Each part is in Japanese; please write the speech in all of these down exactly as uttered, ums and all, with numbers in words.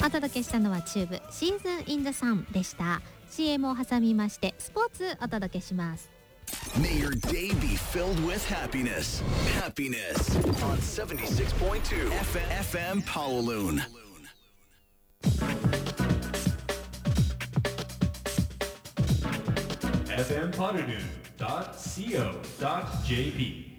お届けしたのはチューブシーズンインザサンでした。 シーエム を挟みましてスポーツお届けします。 May your day be filled with happiness. Happiness on seventy-six point two F M Kowloon. エフエム パルルーン ドット シーオー ドット ジェーピー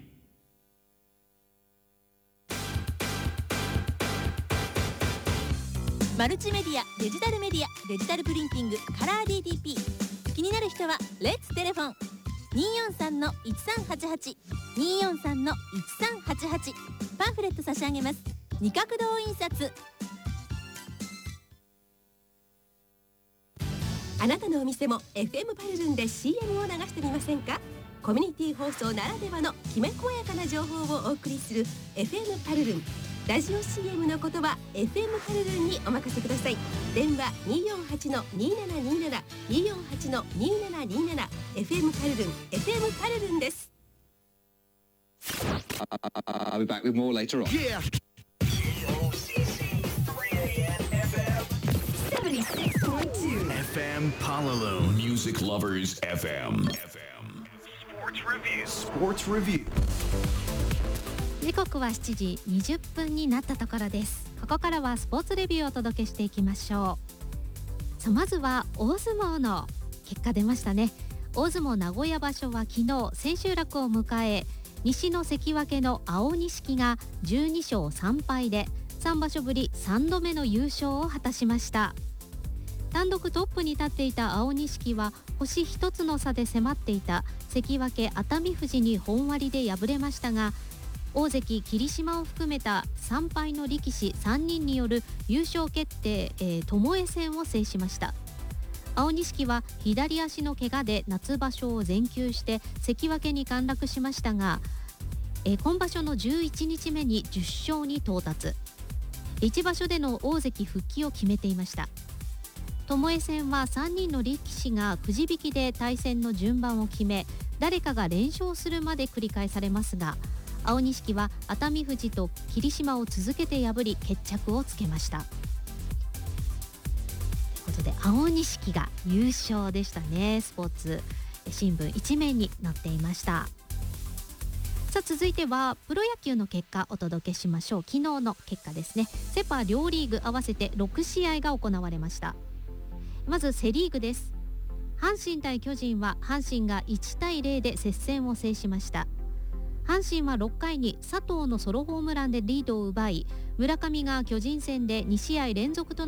マルチメディア、デジタルメディア、デジタルプリンティング、カラー ディーティーピー。 気になる人はレッツテレフォン にーよんさんのいちさんはちはち にーよんさんのいちさんはちはち。 パンフレット差し上げます。二角堂印刷。あなたのお店も エフエム パルルンで シーエム を流してみませんか。コミュニティ放送ならではのきめ細やかな情報をお送りする エフエム パルルン。ラジオ シーエム のことは エフエム パルルンにお任せください。電話 にーよんはちのにーななにーなな にーよんはちのにーななにーなな。 エフエム パルルン エフエム パルルンです。 I'll be back with more later on. Yeah. seventy-six point two F M Kowloon. Music Lovers エフエム。 Sports Review. Sports Review. 時刻はしちじにじゅっぷんになったところです。ここからはスポーツレビューをお届けしていきましょう。さあまずは大相撲の結果出ましたね。大相撲名古屋場所は昨日千秋楽を迎え、西の関脇の青錦がじゅうにしょうさんぱいでさんばしょぶりさんどめの優勝を果たしました。単独トップに立っていた青錦は星一つの差で迫っていた関脇熱海富士に本割で敗れましたが、大関霧島を含めたさんぱいの力士さんにんによる優勝決定、えー、巴戦を制しました。青錦は左足の怪我で夏場所を全休して関脇に陥落しましたが、えー、今場所のじゅういちにちめにじゅっしょうに到達。いち場所での大関復帰を決めていました。巴戦はさんにんの力士がくじ引きで対戦の順番を決め、誰かが連勝するまで繰り返されますが、青錦は熱海富士と霧島を続けて破り決着をつけました。ということで青錦が優勝でしたね。スポーツ新聞一面に載っていました。さあ続いてはプロ野球の結果お届けしましょう。昨日の結果ですね。セパ両リーグ合わせてろくしあいが行われました。まずセリーグです。阪神対巨人は阪神がいちたいゼロで接戦を制しました。阪神はろっかいに佐藤のソロホームランでリードを奪い、村上が巨人戦でにしあい連続と